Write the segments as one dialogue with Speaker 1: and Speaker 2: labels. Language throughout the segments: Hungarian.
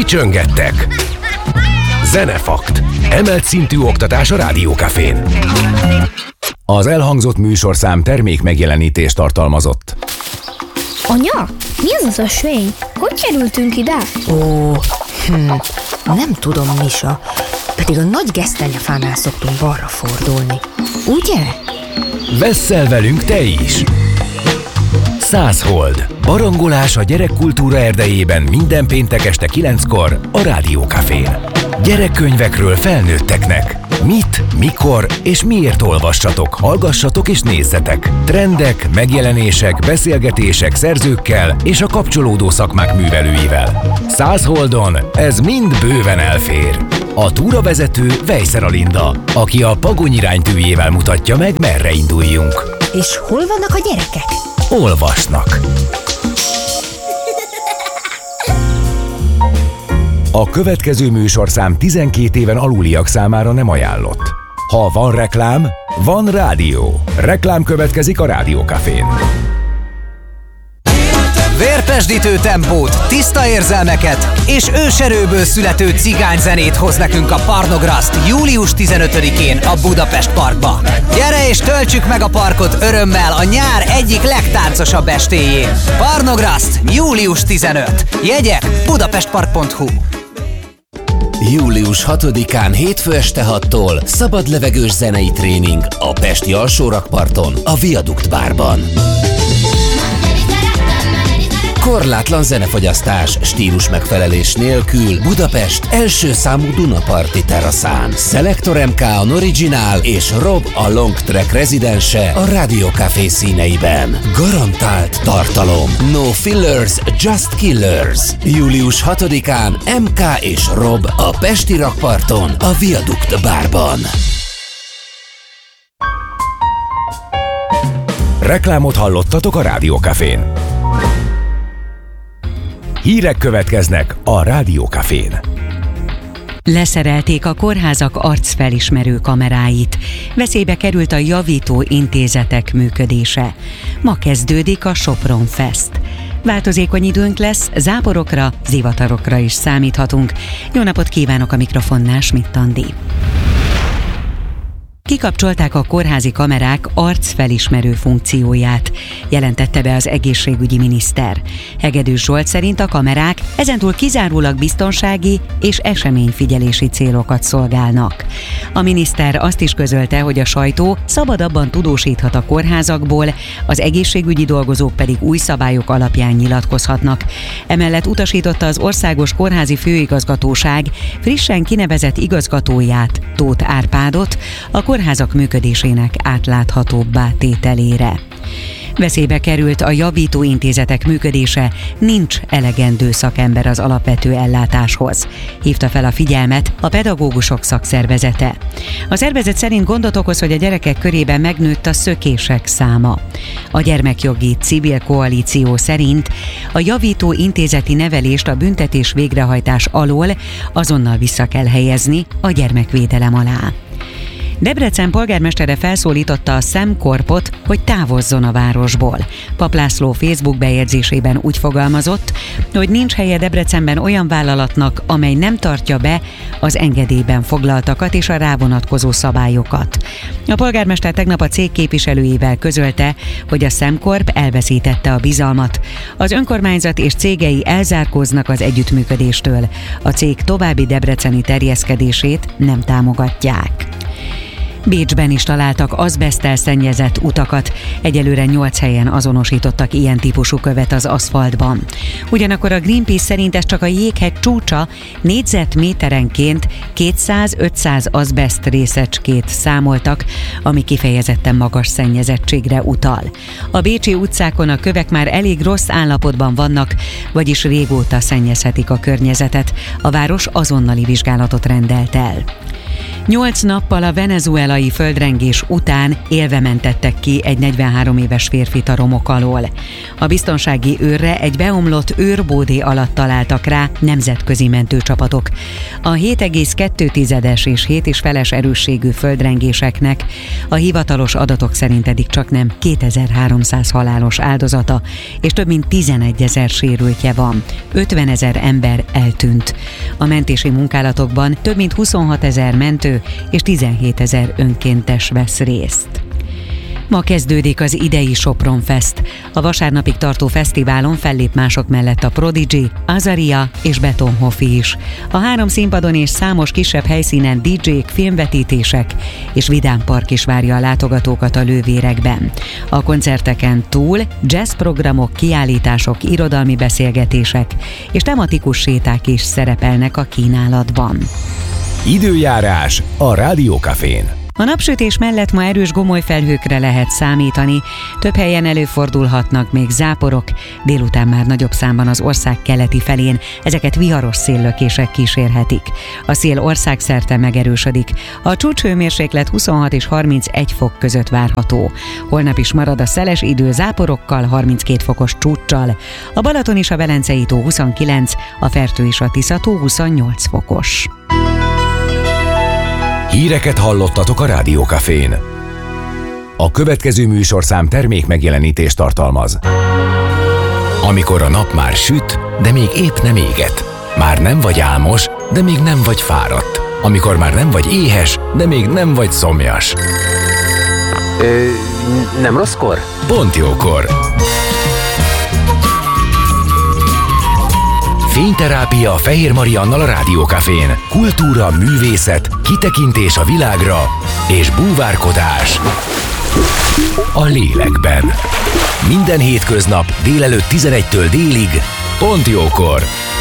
Speaker 1: csöngettek. Zenefakt. Emelt szintű oktatás a Rádió Cafén. Az elhangzott műsorszám termék megjelenítést tartalmazott.
Speaker 2: Anya, mi az ösvény? Hogy kerültünk ide?
Speaker 3: Nem tudom, Misa. Pedig a nagy gesztenyefánál szoktunk balra fordulni. Ugye?
Speaker 1: Vesszel velünk te is! 100 hold. Barangolás a gyerekkultúra erdejében minden péntek este 9-kor a Rádió Cafén. Gyerekkönyvekről felnőtteknek. Mit, mikor és miért olvassatok, hallgassatok és nézzetek. Trendek, megjelenések, beszélgetések szerzőkkel és a kapcsolódó szakmák művelőivel. 100 holdon ez mind bőven elfér. A túravezető Vejszer Alinda, aki a Pagony iránytűjével mutatja meg, merre induljunk.
Speaker 3: És hol vannak a gyerekek?
Speaker 1: Olvasnak. A következő műsorszám 12 éven aluliak számára nem ajánlott. Ha van reklám, van rádió. Reklám következik a Rádió Cafén.
Speaker 4: Vérpesdítő tempót, tiszta érzelmeket és őserőből születő cigányzenét hoz nekünk a Parnograszt július 15-én a Budapest Parkba. Gyere és töltsük meg a parkot örömmel a nyár egyik legtáncosabb estéjén. Parnograszt július 15. Jegyek budapestpark.hu.
Speaker 5: Július 6-án hétfő este 6-tól szabadlevegős zenei tréning a pesti alsórakparton, a Viadukt bárban. Korlátlan zenefogyasztás, stílus megfelelés nélkül Budapest első számú Dunaparti teraszán. Selector MK a Original és Rob a Long Track rezidense a Rádió Café színeiben. Garantált tartalom. No fillers, just killers. Július 6-án MK és Rob a pesti rakparton, a Viadukt bárban.
Speaker 1: Reklámot hallottatok a Rádió Cafén. Hírek következnek a Rádió Cafén.
Speaker 6: Leszerelték a kórházak arcfelismerő kameráit. Veszélybe került a javító intézetek működése. Ma kezdődik a Sopron Fest. Változékony időnk lesz, záporokra, zivatarokra is számíthatunk. Jó napot kívánok, a mikrofonnál Schmidt Andi. Kikapcsolták a kórházi kamerák arcfelismerő funkcióját, jelentette be az egészségügyi miniszter. Hegedűs Zsolt szerint a kamerák ezentúl kizárólag biztonsági és eseményfigyelési célokat szolgálnak. A miniszter azt is közölte, hogy a sajtó szabadabban tudósíthat a kórházakból, az egészségügyi dolgozók pedig új szabályok alapján nyilatkozhatnak. Emellett utasította az Országos Kórházi Főigazgatóság frissen kinevezett igazgatóját, Tóth Árpádot, a kórházak működésének átláthatóbbá tételére. Veszélybe került a javító intézetek működése, nincs elegendő szakember az alapvető ellátáshoz. Hívta fel a figyelmet a pedagógusok szakszervezete. A szervezet szerint gondot okoz, hogy a gyerekek körében megnőtt a szökések száma. A Gyermekjogi Civil Koalíció szerint a javító intézeti nevelést a büntetés végrehajtás alól azonnal vissza kell helyezni a gyermekvédelem alá. Debrecen polgármestere felszólította a SEMKORP-ot, hogy távozzon a városból. Pap László Facebook bejegyzésében úgy fogalmazott, hogy nincs helye Debrecenben olyan vállalatnak, amely nem tartja be az engedélyben foglaltakat és a rávonatkozó szabályokat. A polgármester tegnap a cég képviselőjével közölte, hogy a SEMKORP elveszítette a bizalmat. Az önkormányzat és cégei elzárkóznak az együttműködéstől. A cég további debreceni terjeszkedését nem támogatják. Bécsben is találtak azbeszttel szennyezett utakat, egyelőre 8 helyen azonosítottak ilyen típusú követ az aszfaltban. Ugyanakkor a Greenpeace szerint ez csak a jéghegy csúcsa, négyzetméterenként 200-500 azbeszt részecskét számoltak, ami kifejezetten magas szennyezettségre utal. A bécsi utcákon a kövek már elég rossz állapotban vannak, vagyis régóta szennyezhetik a környezetet. A város azonnali vizsgálatot rendelt el. 8 nappal a venezuelai földrengés után élve mentettek ki egy 43 éves férfit a romok alól. A biztonsági őrre egy beomlott őrbódé alatt találtak rá nemzetközi mentőcsapatok. A 7,2-es és 7,5-es erősségű földrengéseknek a hivatalos adatok szerint eddig csaknem 2300 halálos áldozata és több mint 11 000 sérültje van. 50 000 ember eltűnt. A mentési munkálatokban több mint 26 000 mentő és 17 000 önkéntes vesz részt. Ma kezdődik az idei Sopron Fest. A vasárnapig tartó fesztiválon fellép mások mellett a Prodigy, Azaria és Betonhoffi is. A 3 színpadon és számos kisebb helyszínen DJ-k, filmvetítések és vidámpark is várja a látogatókat a lővérekben. A koncerteken túl jazzprogramok, kiállítások, irodalmi beszélgetések és tematikus séták is szerepelnek a kínálatban.
Speaker 1: Időjárás a Rádió Cafén.
Speaker 6: A napsütés mellett ma erős gomolyfelhőkre lehet számítani, több helyen előfordulhatnak még záporok, délután már nagyobb számban az ország keleti felén, ezeket viharos széllökések kísérhetik. A szél országszerte megerősödik, a csúcshőmérséklet 26 és 31 fok között várható. Holnap is marad a szeles idő záporokkal, 32 fokos csúccsal, a Balaton és a Velencei tó 29, a Fertő és a Tisza tó 28 fokos.
Speaker 1: Híreket hallottatok a Rádió Cafén. A következő műsorszám termék megjelenítést tartalmaz. Amikor a nap már süt, de még épp nem éget. Már nem vagy álmos, de még nem vagy fáradt. Amikor már nem vagy éhes, de még nem vagy szomjas.
Speaker 7: Nem rosszkor?
Speaker 1: Pont jókor. Fényterápia Fehér Mariannal a Rádió Cafén. Kultúra, művészet, kitekintés a világra és búvárkodás a lélekben. Minden hétköznap délelőtt 11-től délig, pont jókor.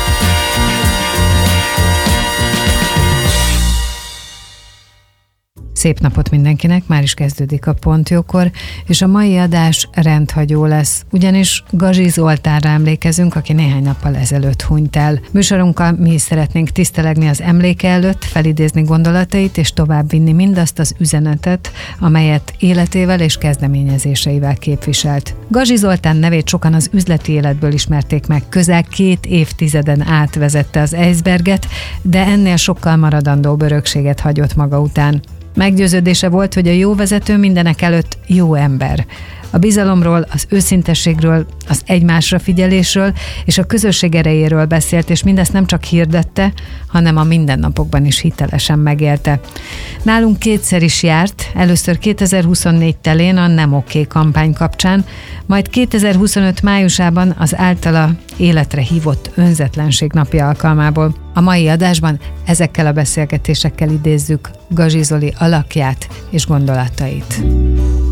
Speaker 8: Szép napot mindenkinek, már is kezdődik a Pont Jókor, és a mai adás rendhagyó lesz, ugyanis Gazsi Zoltánra emlékezünk, aki néhány nappal ezelőtt hunyt el. Műsorunkkal mi is szeretnénk tisztelegni az emléke előtt, felidézni gondolatait és továbbvinni mindazt az üzenetet, amelyet életével és kezdeményezéseivel képviselt. Gazsi Zoltán nevét sokan az üzleti életből ismerték meg, közel 2 évtizeden át vezette az Eisberget, de ennél sokkal maradandóbb örökséget hagyott maga után. Meggyőződése volt, hogy a jó vezető mindenek előtt jó ember. A bizalomról, az őszintességről, az egymásra figyelésről és a közösség erejéről beszélt, és mindezt nem csak hirdette, hanem a mindennapokban is hitelesen megélte. Nálunk 2-szer is járt, először 2024 telén a Nem Oké kampány kapcsán, majd 2025 májusában az általa életre hívott önzetlenség napja alkalmából. A mai adásban ezekkel a beszélgetésekkel idézzük Gazsi Zoli alakját és gondolatait.